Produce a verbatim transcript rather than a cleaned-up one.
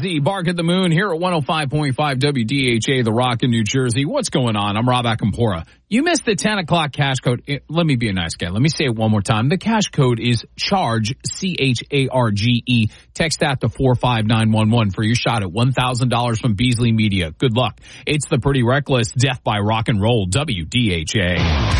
Easy, Bark at the Moon here at one oh five point five W D H A, The Rock in New Jersey. What's going on? I'm Rob Akampora. You missed the ten o'clock cash code. Let me be a nice guy. Let me say it one more time. The cash code is CHARGE, C H A R G E. Text that to four five nine one one for your shot at one thousand dollars from Beasley Media. Good luck. It's the Pretty Reckless Death by Rock and Roll, W D H A.